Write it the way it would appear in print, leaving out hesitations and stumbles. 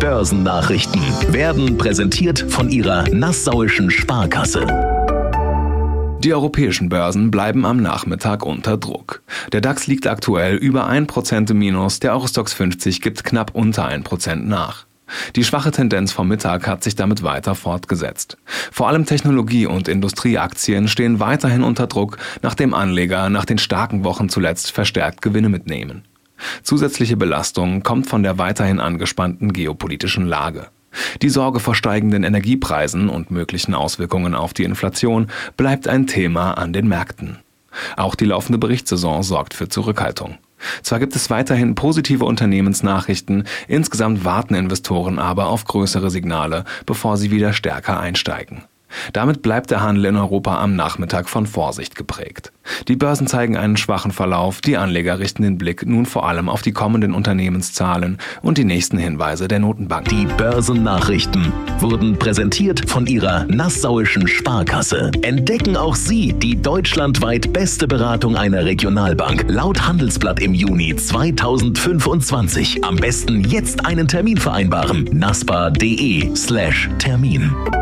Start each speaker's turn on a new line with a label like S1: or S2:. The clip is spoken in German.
S1: Börsennachrichten werden präsentiert von Ihrer Nassauischen Sparkasse.
S2: Die europäischen Börsen bleiben am Nachmittag unter Druck. Der DAX liegt aktuell über 1% im Minus, der Eurostoxx 50 gibt knapp unter 1% nach. Die schwache Tendenz vom Mittag hat sich damit weiter fortgesetzt. Vor allem Technologie- und Industrieaktien stehen weiterhin unter Druck, nachdem Anleger nach den starken Wochen zuletzt verstärkt Gewinne mitnehmen. Zusätzliche Belastung kommt von der weiterhin angespannten geopolitischen Lage. Die Sorge vor steigenden Energiepreisen und möglichen Auswirkungen auf die Inflation bleibt ein Thema an den Märkten. Auch die laufende Berichtssaison sorgt für Zurückhaltung. Zwar gibt es weiterhin positive Unternehmensnachrichten, insgesamt warten Investoren aber auf größere Signale, bevor sie wieder stärker einsteigen. Damit bleibt der Handel in Europa am Nachmittag von Vorsicht geprägt. Die Börsen zeigen einen schwachen Verlauf, die Anleger richten den Blick nun vor allem auf die kommenden Unternehmenszahlen und die nächsten Hinweise der Notenbank.
S1: Die Börsennachrichten wurden präsentiert von Ihrer Nassauischen Sparkasse. Entdecken auch Sie die deutschlandweit beste Beratung einer Regionalbank laut Handelsblatt im Juni 2025. Am besten jetzt einen Termin vereinbaren. naspa.de/Termin.